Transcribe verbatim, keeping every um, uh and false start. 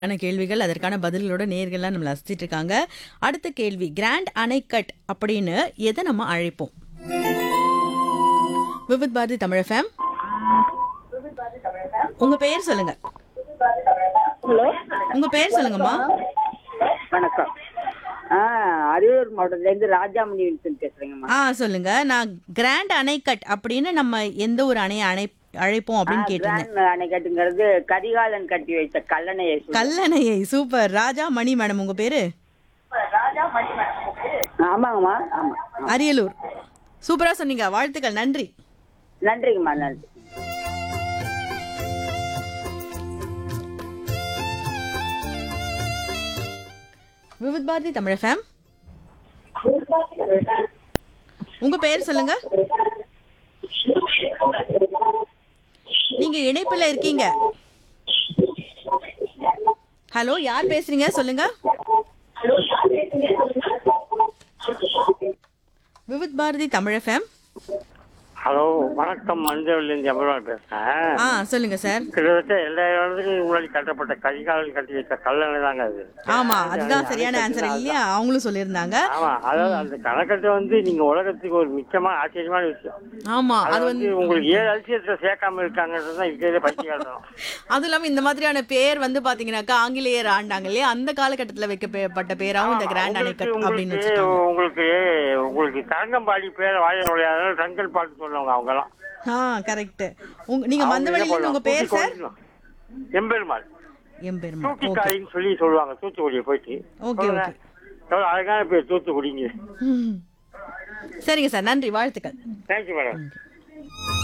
ஆன கேள்விகள் அதற்கான பதில்களோட நேயர்கள்லாம் நம்மள ரசிச்சிட்டு இருக்காங்க. அடுத்த கேள்வி கிராண்ட் அணைக்கட் அப்படின்னு எதை நம்ம அழைப்போம்? விவித் பாரதி தமிழ் எஃப்எம். உங்க பெயர் சொல்லுங்க. ஹலோ உங்க பெயர் சொல்லுங்கம்மா. வணக்கம். ஆ அரியலூர் மாவட்டத்துலேருந்து ராஜாமணி வின்சன் பேசுகிறேங்கம்மா. ஆ சொல்லுங்க. நான் கிராண்ட் அணைக்கட் அப்படின்னு நம்ம எந்த ஒரு அணையை அணை அழைப்போம் அப்படின்னு கேட்டிருந்தேன். கிராண்ட் அணைக்கட்டுங்கிறது கரிகாலன் கட்டி வைத்த கல்லணையை சொல்லுங்க. கல்லணையை. சூப்பர். ராஜா மணி மேடம் உங்க பேரு? ஆமாங்கம்மா. ஆமாம். அரியலூர். சூப்பரா சொன்னீங்க. வாழ்த்துக்கள். நன்றி. நன்றிங்கம்மா. நன்றி. விவித் பாரதி தமிழ் எஃப்எம். உங்க பெயர் சொல்லுங்க. நீங்க இணைப்புல இருக்கீங்க. ஹலோ, யார் பேசுறீங்க சொல்லுங்க. விவித் பாரதி தமிழ் எஃப்எம். ஹலோ, வணக்கம். மஞ்சள்லேருந்து எம்பெருமாள் பேசுறேன். ஆ சொல்லுங்க சார். கிட்டத்தட்ட எல்லா இடத்துக்கும் முன்னாடி கட்டப்பட்ட கரிகாலன் கட்டி வைத்த கல்லணை தாங்க அது. ஆமா, அதுதான் சரியான ஆன்சர் இல்லையா? அவங்களும் சொல்லியிருந்தாங்க. ஆமா, அதாவது அந்த கணக்கட்டை வந்து நீங்க உலகத்துக்கு ஒரு முக்கியமான ஆச்சரியமான விஷயம். ஆமா, அது அது வந்து வந்து உங்களுக்கு ஏழு அதிசயத்தை சேர்க்காம இருக்காங்கன்றதுதான் இருக்கிறதே பற்றி காட்டணும். அதுவும் இல்லாம இந்த மாதிரியான பேர் வந்து பாத்தீங்கன்னாக்கா ஆங்கிலேயர் ஆண்டாங்க இல்லையா, அந்த காலகட்டத்துல வைக்கப்பட்ட பேராவும் இந்த கிராண்ட் அணைக்கட் அப்படின்னு உங்களுக்கு வச்சுட்டாங்க. உங்களுக்கு உங்களுக்கு தரங்கம்பாடி பேர் வாய நுழையாத தங்கல் பாட்டு சொல்லுவாங்க அவங்க எல்லாம். ஆ கரெக்ட். உங்க நீங்க மந்தவெளியில உங்க பேர் சார்? எம்பெருமாள். எம்பெருமாள். ஓகே தூத்துக்காயின்னு சொல்லி சொல்லுவாங்க. தூத்துக்குடியை போயிட்டு ஓகே ஓகே. எவ்வளவு அழகான பேர் தூத்துக்குடிங்க. சரிங்க சார், நன்றி, வாழ்த்துக்கள். Thank you madam.